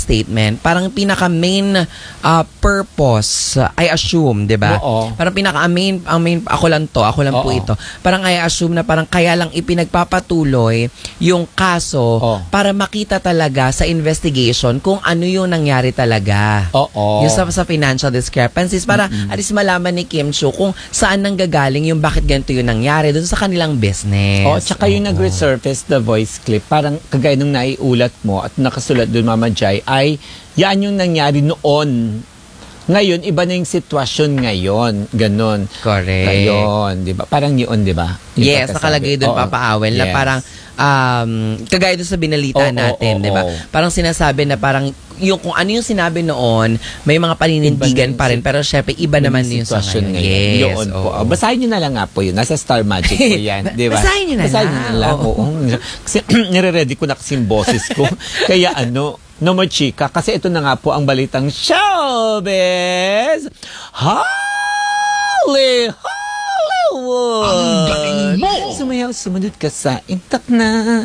statement, parang pinaka-main purpose, I assume, di ba? Oo. Parang pinaka-main, ako lang po ito. Parang I assume na parang kaya lang ipinagpapatuloy yung kaso para makita talaga sa investigation kung ano yung nangyari talaga. Yung sa financial discrepancies, para at least malaman ni Kim Chiu kung saan nanggagaling yung bakit ganito yung nangyari doon sa kanilang business. Tsaka yung nag-resurface the voice clip, parang kagaya nung naiulat mo at nakasulat doon, Mama Jai, ay yan yung nangyari noon. Ngayon, iba na yung sitwasyon ngayon. Ganon. Correct. Ngayon, di ba? Parang yun, di ba? Yes, nakalagay doon, Papa Awel, na parang kagaya doon sa binalita natin, di ba? Parang sinasabi na parang yung kung ano yung sinabi noon, may mga paninindigan pa rin, pero syempre iba naman yung sa ngayon. Yes. Yun po. Basahin nyo na lang nga po yun. Nasa Star Magic po yan. Di ba? Basahin nyo na lang. Kasi nire-ready ko na kasi yung boses ko. Kaya no more chika. Kasi ito na nga po ang balitang showbiz. Hollywood! Ang galing mo! Sumayaw, sumunod ka sa intak na...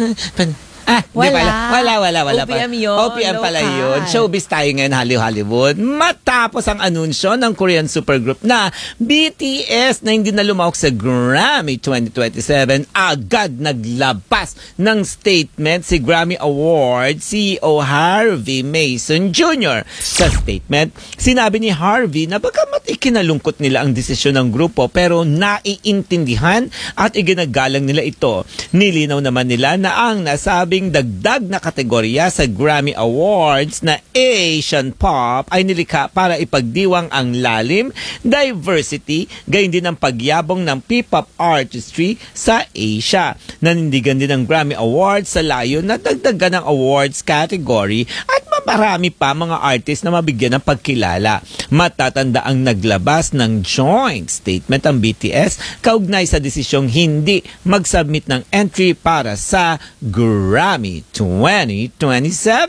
Wala OPM yun. OPM pala yun. Showbiz tayo ngayon, Hollywood. Matapos ang anunsyo ng Korean supergroup na BTS na hindi na lumahok sa Grammy 2027, agad naglabas ng statement si Grammy Award CEO Harvey Mason Jr. Sa statement, sinabi ni Harvey na bagamat ikinalungkot nila ang desisyon ng grupo pero naiintindihan at iginagalang nila ito. Nilinaw naman nila na ang nasabing dagdag na kategorya sa Grammy Awards na Asian Pop ay nilikha para ipagdiwang ang lalim, diversity, gayon din ang pagyabong ng P-pop artistry sa Asia. Nanindigan din ang Grammy Awards sa layo na dagdagan ng awards category at marami pa mga artist na mabigyan ng pagkilala. Matatanda ang naglabas ng joint statement ang BTS kaugnay sa desisyong hindi mag-submit ng entry para sa Grammy 2027.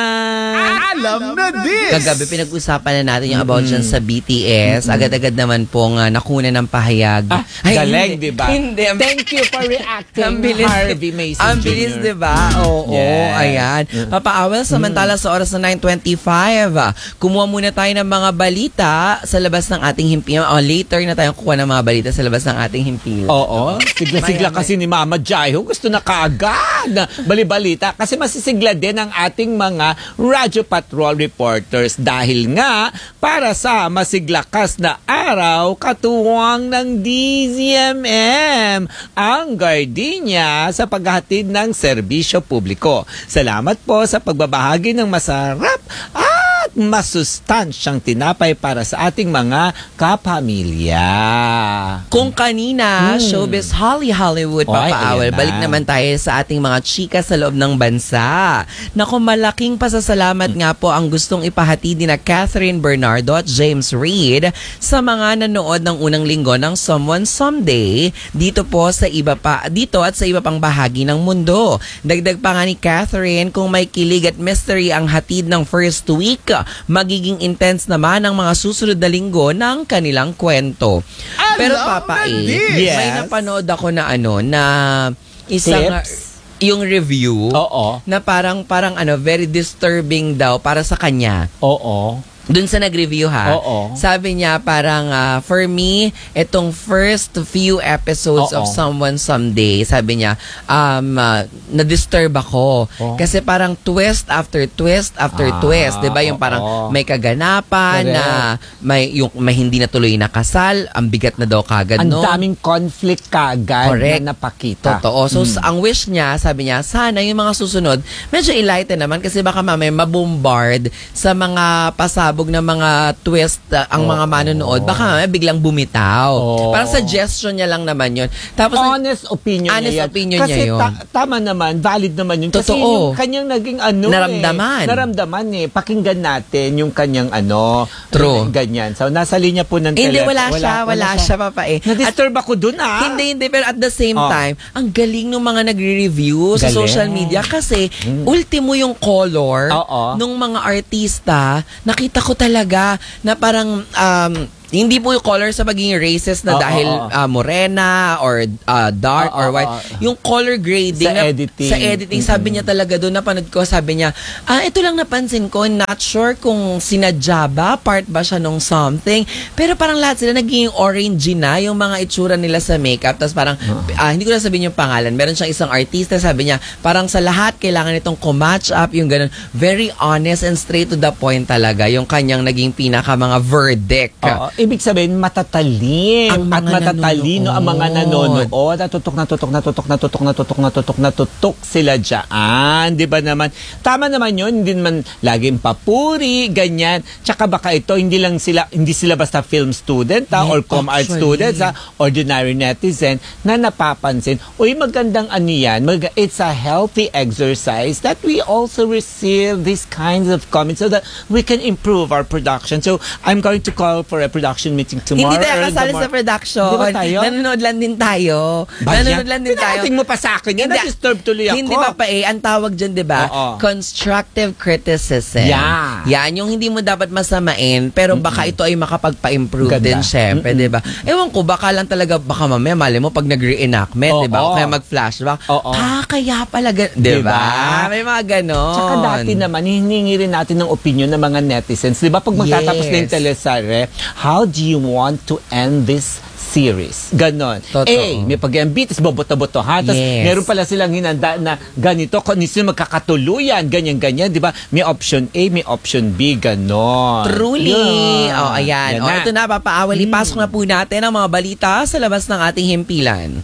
Alam na this! Kagabi pinag-usapan na natin yung about dyan sa BTS. Agad-agad naman pong nakuna ng pahayag. Galing, di ba? Hindi. Thank you for reacting, Harvey Mason Ang Jr. bilis, di ba? Oo, ayan. Papa Awel, samantala sa oras na 9:25, kumuha muna tayo ng mga balita sa labas ng ating himpilan. Later na tayong kukuha ng mga balita sa labas ng ating himpilan. Oo. Sigla-sigla kasi ni Mama Jaiho. Gusto na kaagad na balibalita kasi masisigla din ang ating mga Radyo Patrol reporters dahil nga para sa masiglakas na araw katuwang ng DZMM ang gardenia sa paghahatid ng serbisyo publiko. Salamat po sa pagbabahagi ng masarap at masustansyang tinapay para sa ating mga kapamilya. Kung kanina, showbiz Hollywood, Papa Awel, balik naman tayo sa ating mga chika sa loob ng bansa. Naku, malaking pasasalamat nga po ang gustong ipahati ni na Catherine Bernardo at James Reid sa mga nanood ng unang linggo ng Someone Someday dito at sa iba pang bahagi ng mundo. Dagdag pa nga ni Catherine, kung may kilig at mystery ang hatid ng first week, magiging intense naman ang mga susunod na linggo ng kanilang kwento. Pero Papa may napanood ako na na isang yung review na parang very disturbing daw para sa kanya. Dun sa nag-review sabi niya parang for me, itong first few episodes of Someone Someday, sabi niya, na-disturb ako. Kasi parang twist after twist after twist. Diba? Yung parang may kaganapan na may hindi na tuloy na kasal, ang bigat na daw kagad. Ang daming conflict kagad na napakita. Totoo. So, ang wish niya, sabi niya, sana yung mga susunod, medyo enlighten naman kasi baka mamaya mabombard sa mga pasabog na mga twist ang mga manonood, baka mamaya biglang bumitaw. Parang suggestion niya lang naman yun. Tapos, honest opinion niya kasi tama naman, valid naman yun. Totoo. Kasi yung kanyang naging naramdaman pakinggan natin yung kanyang true. Ganyan. So, nasa linya po ng Hindi, wala siya, Papa Na-disturb ako dun Hindi, pero at the same time, ang galing ng mga nagre-review sa social media kasi ultimo yung color nung mga artista, nakita ko talaga na parang Hindi po yung color sa pagiging racist na dahil morena or dark or white. Yung color grading. Sa editing. Sabi niya talaga doon, napanood ko, sabi niya, ito lang napansin ko, not sure kung sinadya ba, part ba siya nung something. Pero parang lahat sila naging orangey na yung mga itsura nila sa makeup. Tapos parang, hindi ko na sabihin yung pangalan. Meron siyang isang artista, sabi niya, parang sa lahat, kailangan itong kumatch up, yung ganun. Very honest and straight to the point talaga, yung kanyang naging pinaka mga verdict. Ibig sabihin, matatalim at matatalino ang mga nanonood. Natutok sila dyan. Di ba naman? Tama naman yun. Hindi naman laging papuri, ganyan. Tsaka baka ito, hindi sila basta film student or com art students, ordinary netizen na napapansin, uy, magandang ano yan. It's a healthy exercise that we also receive these kinds of comments so that we can improve our production. So, I'm going to call for a production meeting tomorrow. Hindi tayo kasali sa production. Di ba tayo? Nanonood lang din tayo. Nanonood lang din tayo. Pinating mo pa sa akin yan. Na-disturb tuloy ako. Hindi pa ang tawag dyan, di ba? Constructive criticism. Yeah. Yan, yung hindi mo dapat masamain, pero baka ito ay makapagpa-improve din, syempre, di ba? Ewan ko, baka lang talaga, baka mamaya, mali mo, pag nag-reenactment, di ba? O kaya mag-flashback. Kaya pala, di ba? May mga ganon. Tsaka dati naman, hiningi rin natin ng opinion ng mga netizens. Di ba? Pag magtatapos na yung telesare, how do you want to end this series? Ganon. May pag-ambitis, boboto-botohan. Tapos meron pala silang hinanda na ganito, kung sino magkakatuluyan, ganyan-ganyan, di ba? May option A, may option B, ganon. Truly. Ayan. Ito na, papaawal. Ipasok na po natin ang mga balita sa labas ng ating himpilan.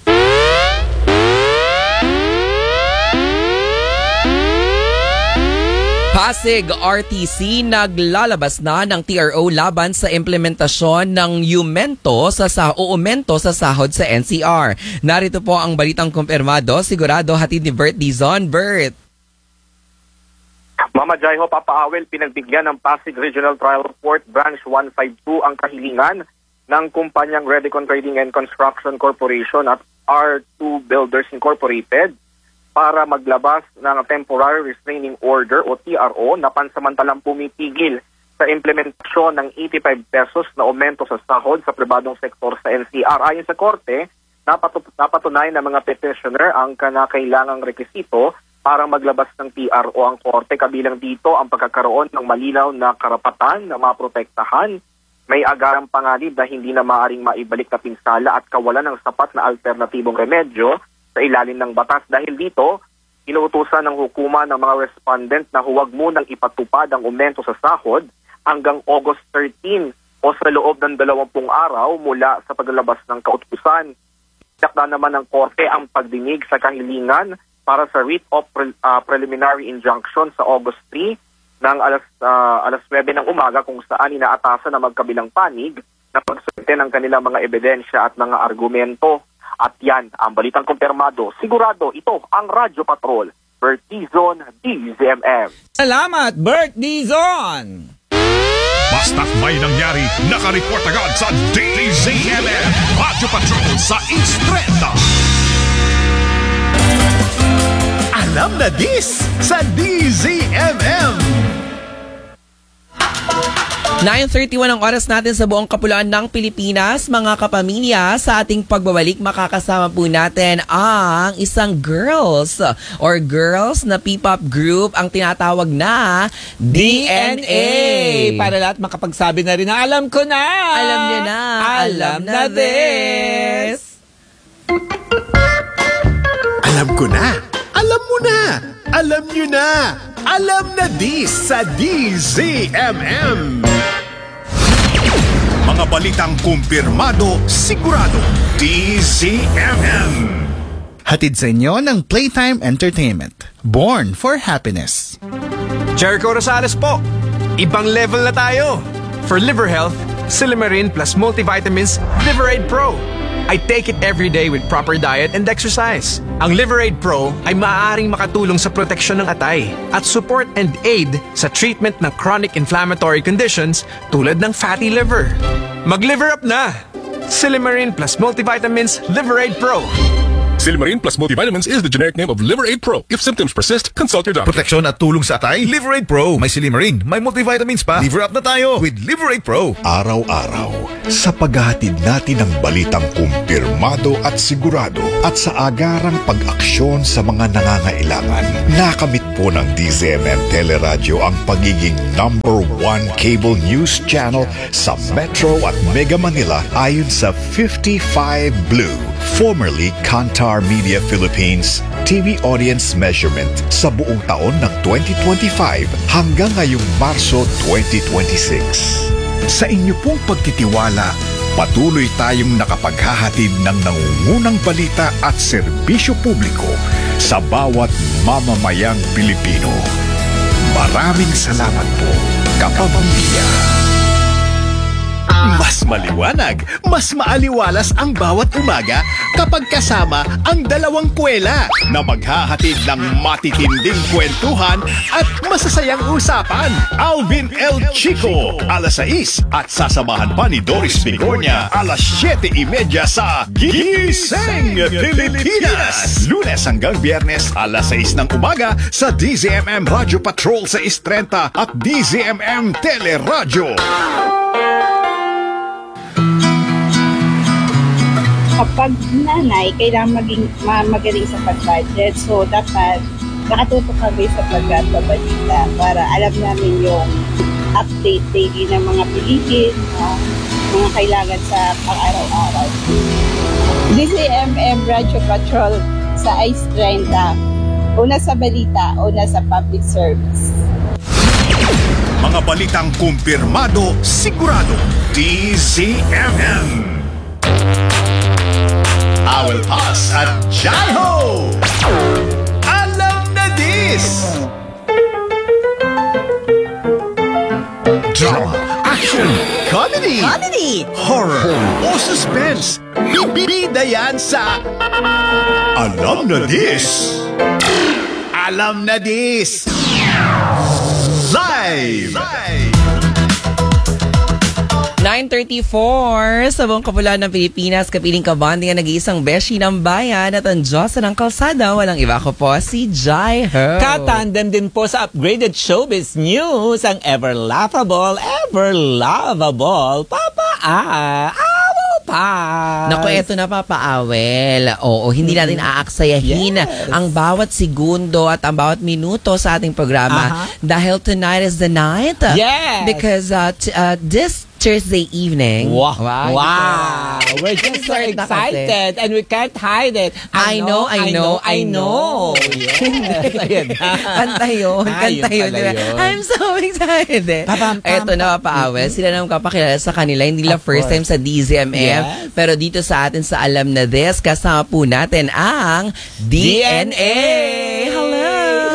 Pasig RTC naglalabas na ng TRO laban sa implementasyon ng aumento sa sahod sa NCR. Narito po ang balitang kumpirmado, sigurado hatid ni Bert Dizon. Bert. Mama Jaiho, papaawel, pinagbigyan ng Pasig Regional Trial Court Branch 152 ang kahilingan ng kumpanyang Redecon Trading and Construction Corporation at R2 Builders Incorporated para maglabas ng Temporary Restraining Order o TRO na pansamantalang pumitigil sa implementasyon ng 85 pesos na aumento sa sahod sa pribadong sektor sa NCR. Ayon sa korte, napatunay na mga petitioner ang kanakailangang rekisito para maglabas ng TRO ang korte. Kabilang dito ang pagkakaroon ng malinaw na karapatan na maprotektahan, may agarang panganib na hindi na maaaring maibalik na pinsala at kawalan ng sapat na alternatibong remedyo sa ilalim ng batas. Dahil dito, inuutusan ng hukuma ng mga respondent na huwag munang ipatupad ang aumento sa sahod hanggang August 13 o sa loob ng 20 araw mula sa paglalabas ng kautusan. Tinakda naman ng korte ang pagdinig sa kahilingan para sa writ of preliminary injunction sa August 3 ng alas 9 ng umaga kung saan inaatasan na magkabilang panig na pagsumite ng kanilang mga ebidensya at mga argumento. At yan, ang balitang kumpirmado. Sigurado, ito ang Radyo Patrol. Bert Dizon, DZMM. Salamat, Bert Dizon! Basta't may nangyari, nakareport agad sa DZMM. Radyo Patrol sa Instreta. Alam na this sa DZMM. 9:31 ang oras natin sa buong kapuluan ng Pilipinas. Mga kapamilya, sa ating pagbabalik, makakasama po natin ang isang girls na P-pop group, ang tinatawag na DNA. Para lahat makapagsabi na rin na alam ko na. Alam niyo na. Alam na this. Alam ko na. Alam mo na. Alam nyo na. Alam na this sa DZMM. Mga balitang kumpirmado, sigurado, DZMM. Hatid sa inyo ng Playtime Entertainment. Born for happiness. Jericho Rosales po. Ibang level na tayo. For liver health, Silimarin plus multivitamins Liverade Pro. I take it every day with proper diet and exercise. Ang Liverade Pro ay maaaring makatulong sa proteksyon ng atay at support and aid sa treatment ng chronic inflammatory conditions tulad ng fatty liver. Mag-liver up na! Silimarin plus multivitamins Liverade Pro. Silimarin plus multivitamins is the generic name of Liver Aid Pro. If symptoms persist, consult your doctor. Proteksyon at tulong sa atay, Liver Aid Pro. May Silimarin, may multivitamins pa. Liver up na tayo with Liver Aid Pro. Araw-araw, sa paghahatid natin ng balitang kumpirmado at sigurado at sa agarang pag-aksyon sa mga nangangailangan, nakamit po ng DZMM Teleradyo ang pagiging #1 cable news channel sa Metro at Mega Manila ayon sa 55 Blue, formerly Kantar Media Philippines TV audience measurement sa buong taon ng 2025 hanggang ngayong Marso 2026. Sa inyo pong pagtitiwala, patuloy tayong nakapaghahatid ng nangungunang balita at serbisyo publiko sa bawat mamamayang Pilipino. Maraming salamat po, kapamilya. Mas maliwanag, mas maaliwalas ang bawat umaga kapag kasama ang dalawang kwela na maghahatid ng matitinding kwentuhan at masasayang usapan. Alvin L. Chico, alas 6 at sasamahan pa ni Doris Bigornia, alas 7:30 sa Gising Pilipinas. Lunes hanggang Biyernes, alas 6 ng umaga sa DZMM Radio Patrol sa 6:30 at DZMM Teleradyo. Kapag nanay, kailangan magaling sa pag-budget. So, dapat nakatutok kami sa pagbabalita para alam namin yung update daily ng mga bilihin, mga kailangan sa pang-araw-araw. DZMM Radio Patrol sa Ice 30. Una sa balita, una sa public service. Mga balitang kumpirmado, sigurado. DZMM. Awel Paz at Jaiho! Alam na this! Drama, action, comedy, horror, o suspense. Bibida yan sa Alam na this! Alam na this! Live! 9:34 sa buong kapulaan ng Pilipinas, kapiling kabanding ang nag-iisang beshi ng bayan at ang Diyosa ng kalsada. Walang iba ko po, si Jaiho. Katandem din po sa upgraded showbiz news ang ever laughable, ever lovable Papa Awel Paz. Naku, eto na Papa Awel. Oo, hindi natin aaksayahin ang bawat segundo at ang bawat minuto sa ating programa dahil tonight is the night. Yes. Because this Thursday evening. Wow. We're just so excited and we can't hide it. I know. Yes. Ayan na. Kanta yun. Diba? I'm so excited. Eto na Papa Awel. Sila naman kapakilala sa kanila. Hindi lang first time sa DZMM. Pero dito sa atin sa Alam na This, kasama po natin ang DNA. Hello.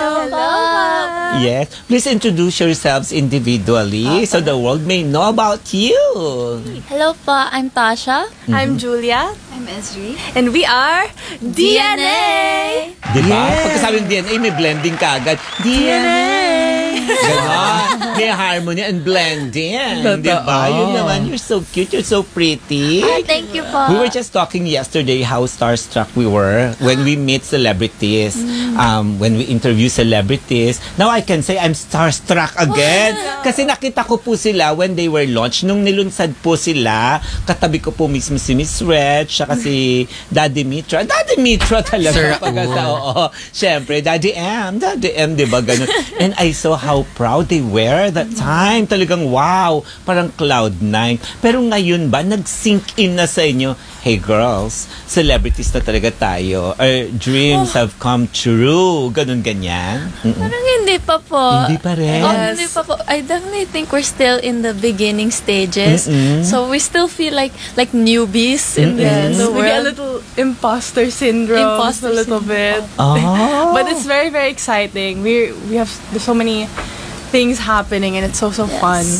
Yes. Please introduce yourselves individually so the world may know about you. Hello po, I'm Tasha. I'm Julia. I'm Esri. And we are DNA! Diba? Pagkasabi ng DNA, may blending kagad. DNA! Ganon. May harmony and blending. Diba? Yun naman, you're so cute, you're so pretty. Ay, thank you po. We were just talking yesterday how starstruck we were when we meet celebrities. When we interview celebrities. Now I can say I'm starstruck again. Kasi nakita ko po sila when they were launched. Nung nilunsad po sila, katabi ko po mismo si Miss Red, saka si Daddy Mitra. Daddy Mitra talaga. Sir, oo. Siyempre, Daddy M, diba ganun? And I saw how proud they were that time. Talagang wow, parang cloud9. Pero ngayon ba, nag-sink in na sa inyo, hey girls, celebrities na talaga tayo. Our dreams have come true. Ganun, ganyan. Parang hindi pa po. Hindi pa rin? Hindi pa po. I definitely think we're still in the beginning stages. So we still feel like newbies in the We get a world. little imposter syndrome. A little bit. Oh. But it's very, very exciting. There's so many things happening and it's so fun.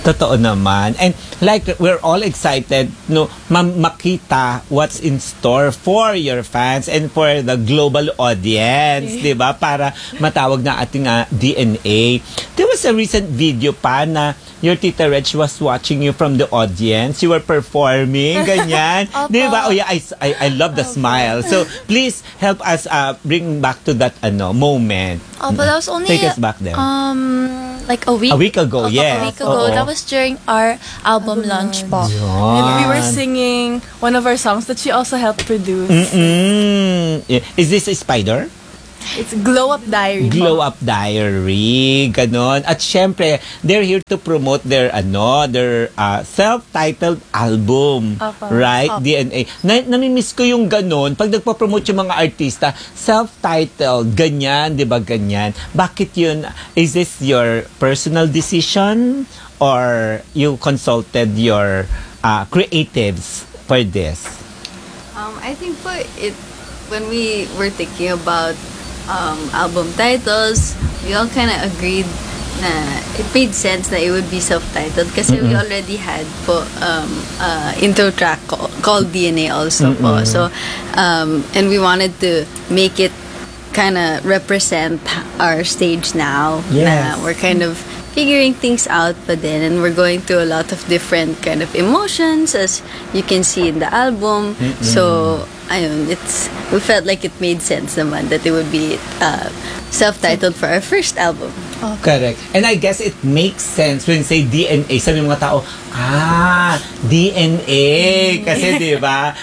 Totoo naman. And like, we're all excited no makita what's in store for your fans and for the global audience, di ba? Para matawag na ating DNA. There was a recent video pa na your Tita Reg was watching you from the audience. You were performing, ganyan. Di ba? Oh yeah, I love the smile. So, please help us bring back to that moment. But that was only take us back there. Like a week ago, yes. A week ago. That was during our album launch po. And we were singing one of our songs that she also helped produce. Is this a Spider? It's Glow Up Diary. Glow Up Diary, ganon. At syempre, they're here to promote their self-titled album, right? DNA. Namimiss ko yung ganon. Pag nagpa-promote yung mga artista, self-titled, ganyan, di ba ganyan? Bakit yun? Is this your personal decision or you consulted your creatives for this? I think when we were thinking about album titles, we all kind of agreed na it made sense that it would be self-titled kasi we already had intro track called DNA also po. So and we wanted to make it kind of represent our stage now. Yes. Na we're kind of figuring things out pa din, and we're going through a lot of different kind of emotions as you can see in the album. So ayun, we felt like it made sense naman that it would be self-titled for our first album. Correct. And I guess it makes sense when you say DNA. Sabi ng mga tao, DNA. Kasi, di ba?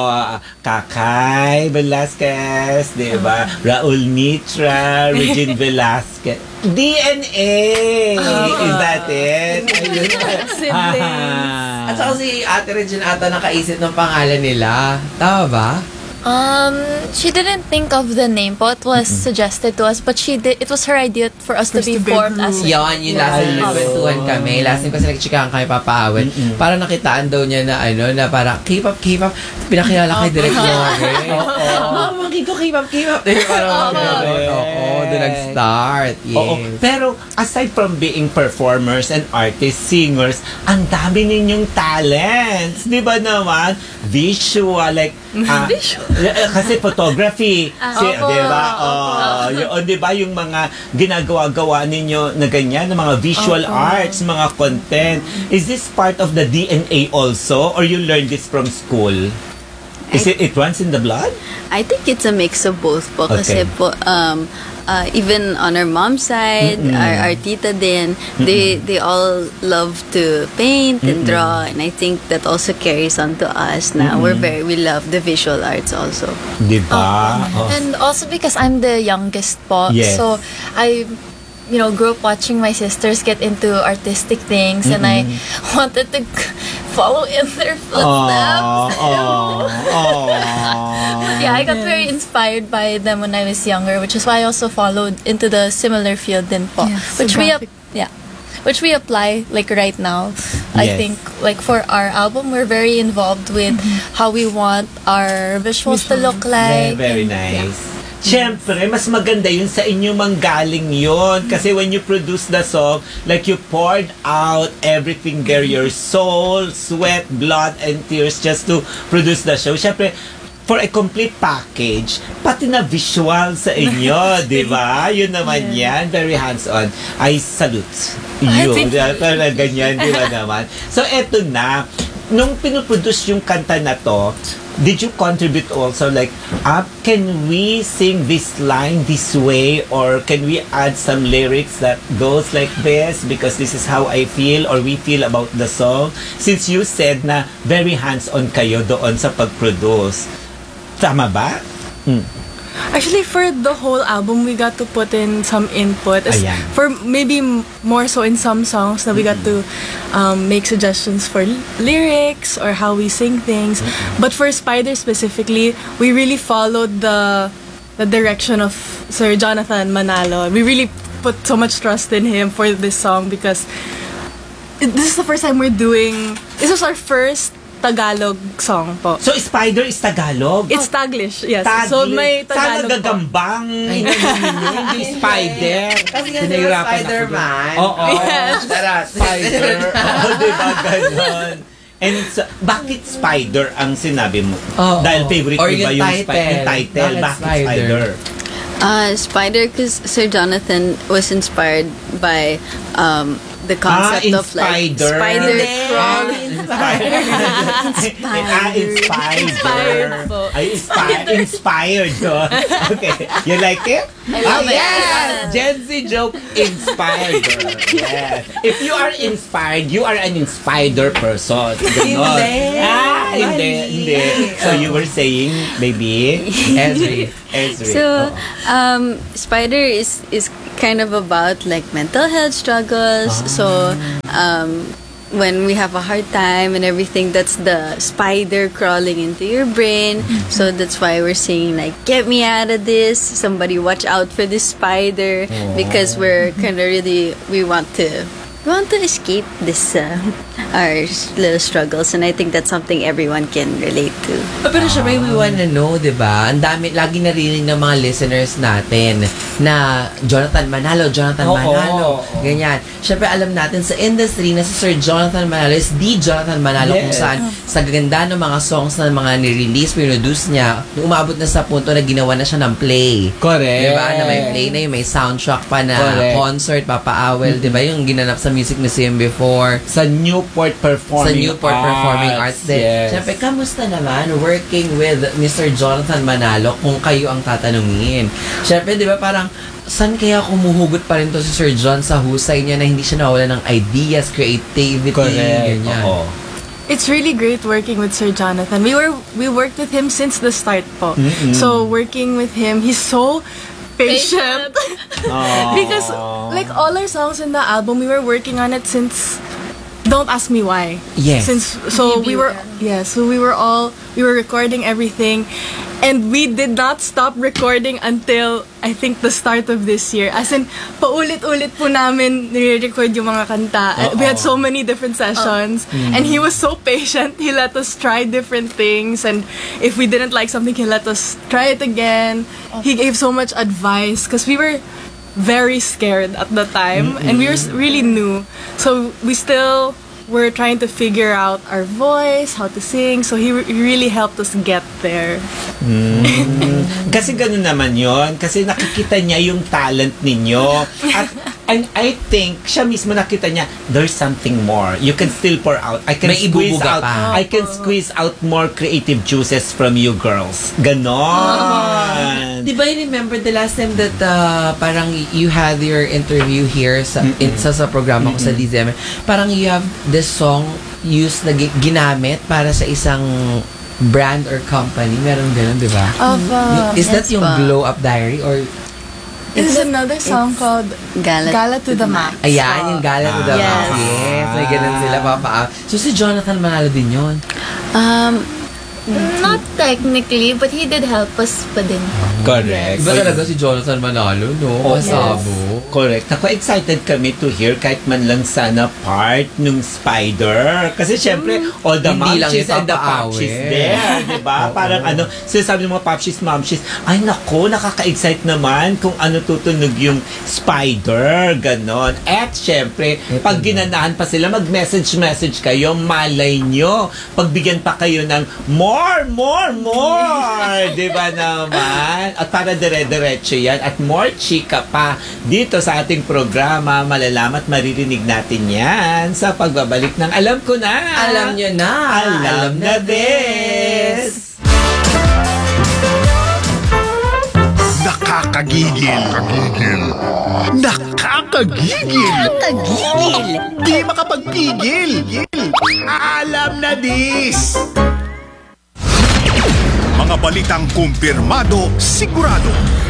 Kakay Velasquez, di ba? Raul Mitra, Regine Velasquez. DNA! Is that it? At saka si Ate Regine ata nakaisip ng pangalan nila. Tama ba? She didn't think of the name po. It was suggested to us, but it was her idea for us to be formed as Yon, yung last time nagkwentuhan kami. Last time kasi nagchikahan kami papaawit. Parang nakitaan daw niya na parang keep up. Pinakilala kay Direk Jorge. Mama, keep up. Parang doon nag-start. Yes. Pero aside from being performers and artists, singers, ang dami ninyong talents. Di ba naman? Visual, like, kasi photography, di ba? Yun, di ba yung mga ginagawa-gawa ninyo na ganyan, na mga visual arts, mga content. Is this part of the DNA also? Or you learned this from school? Is it runs in the blood? I think it's a mix of both po. Kasi po, even on our mom's side, our tita din, they all love to paint and draw, and I think that also carries on to us na we love the visual arts also. Diba? And also because I'm the youngest po, yes. so I grew up watching my sisters get into artistic things, and I wanted to follow in their footsteps. Yeah, I got very inspired by them when I was younger, which is why I also followed into the similar field din po. Which we apply like right now. I think like for our album, we're very involved with how we want our visuals to look like. Very nice. Siyempre, mas maganda yun sa inyo manggaling yun. Kasi when you produce the song, like you poured out everything there, your soul, sweat, blood, and tears just to produce the show. Siyempre, for a complete package, pati na visual sa inyo, di ba? Yun naman yan, very hands-on. I salute you. Pero ganyan, di ba naman? So, eto na. Nung pinuproduce yung kanta na to, did you contribute also like, can we sing this line this way, or can we add some lyrics that goes like this because this is how I feel or we feel about the song? Since you said na very hands-on kayo doon sa pag-produce. Tama ba? Actually, for the whole album, we got to put in some input. For maybe more so in some songs that we got to make suggestions for lyrics or how we sing things. But for Spider specifically, we really followed the direction of Sir Jonathan Manalo. We really put so much trust in him for this song because this is the first time this was our first Tagalog song po. So, Spider is Tagalog? It's Taglish, yes. Taglish. So, may Sana Tagalog po. gagambang. Hindi Spider. Kasi nga di ba Spider-Man? Oo. Yes. Spider. Oo, diba ganon? And so, bakit Spider ang sinabi mo? Dahil favorite or mo ba yung title? Bakit Spider? Spider, because Sir Jonathan was inspired by the concept of like spider crawling. Inspired. Okay. You like it? Yes! Gen Z joke, inspired. Yes. If you are inspired, you are an inspired person. Hindi. So you were saying, baby? Ezri. So, Spider is kind of about like mental health struggles. So, when we have a hard time and everything, that's the spider crawling into your brain. So that's why we're saying like, get me out of this. Somebody watch out for this spider, because we're kind of really, we want to escape this our little struggles, and I think that's something everyone can relate to. Pero syempre, we wanna know, di ba? Ang dami, lagi narinig ng mga listeners natin na Jonathan Manalo, ganyan. Syempre, alam natin sa industry na si Sir Jonathan Manalo is the Jonathan Manalo, kung saan sa gaganda ng mga songs na mga ni-release, produce niya, umabot na sa punto na ginawa na siya ng play. Correct. Di ba? Na may play na yun, may soundtrack pa na concert, papaawel, di ba? Yung ginanap sa Music Museum before. Sa Newport Performing Arts din. Yes. Siyempre, kamusta naman working with Mr. Jonathan Manalo kung kayo ang tatanungin? Siyempre, di ba parang, saan kaya kumuhugot pa rin to si Sir John sa husay niya na hindi siya nawala ng ideas, creativity, ganyan. It's really great working with Sir Jonathan. We worked with him since the start po. So, working with him, he's so patient. Because like all our songs in the album, we were working on it since Don't Ask Me Why. Yes. We were recording everything, and we did not stop recording until I think the start of this year. As in, paulit-ulit po namin nire-record yung mga kanta. We had so many different sessions, and he was so patient. He let us try different things, and if we didn't like something, he let us try it again. He gave so much advice because we were very scared at the time, and we were really new. So we still were trying to figure out our voice, how to sing. So he really helped us get there. Kasi ganun naman yon. Kasi nakikita niya yung talent ninyo. And I think siya mismo nakita niya, there's something more. You can still pour out. I can squeeze out more creative juices from you girls. Ganon. Di ba you remember the last time that parang you had your interview here sa programa ko sa DZM, parang you have this song used na ginamit para sa isang brand or company. Meron ganun, di ba? Is that yung Glow Up Diary or It's another song called Gala to the Max. Ayan, yung Gala to the Max. Yes, may ganun sila So si Jonathan Manalo din yun? Not technically, but he did help us pa din. Correct. Iba talaga si Jonathan Manalo, no? Masabo. Correct. Ako excited kami to hear kahit man lang sana part nung Spider. Kasi syempre, all the momshies and the popshies there. Diba? Parang sinasabi ng mga momshies, ay nako, nakaka-excite naman kung ano tutunog yung Spider. Ganon. At syempre, pag ginanahan pa sila, mag-message kayo, malay nyo. Pagbigyan pa kayo ng more! Diba naman? At para dire-diretso yan at more chika pa dito sa ating programa, malalaman at maririnig natin yan sa pagbabalik ng Alam Ko Na. Alam nyo na. Alam na this. Nakakagigil. Di makapagpigil. Alam na this. Mga balitang kumpirmado, sigurado.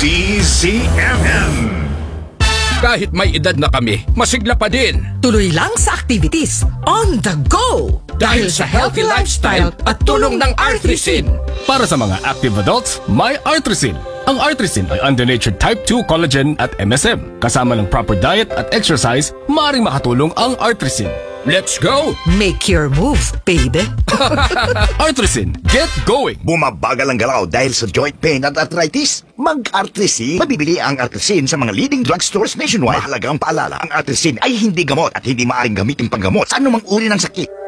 DZMM. Kahit may edad na kami, masigla pa din. Tuloy lang sa activities on the go. Dahil sa healthy lifestyle at tulong ng Artrisin. Para sa mga active adults, may Artrisin. Ang Artrisin ay undonatured type 2 collagen at MSM. Kasama ng proper diet at exercise, maaaring makatulong ang Artrisin. Let's go! Make your move, baby. Artrisin, get going! Bumabagal ang galaw dahil sa joint pain at arthritis? Mag-Artrisin. Mabibili ang Artrisin sa mga leading drugstores nationwide. Mahalagang paalala, ang Artrisin ay hindi gamot at hindi maaaring gamitin panggamot sa anumang uri ng sakit.